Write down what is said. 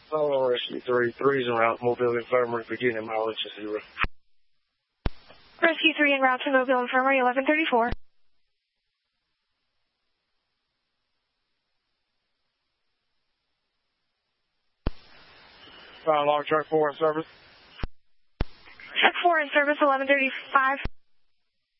Solo Rescue 3, 3's en route, Mobile Infirmary, beginning mileage to 0. Rescue 3 en route to Mobile Infirmary, 1134. Fire alarm truck 4 in service. Truck 4 in service, 1135.